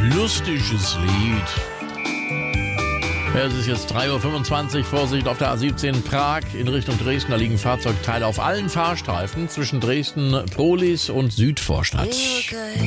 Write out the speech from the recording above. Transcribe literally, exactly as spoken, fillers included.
lustiges Lied. Ja, es ist jetzt drei Uhr fünfundzwanzig, Vorsicht auf der A siebzehn Prag in Richtung Dresden. Da liegen Fahrzeugteile auf allen Fahrstreifen zwischen Dresden, Prohlis und Südvorstadt.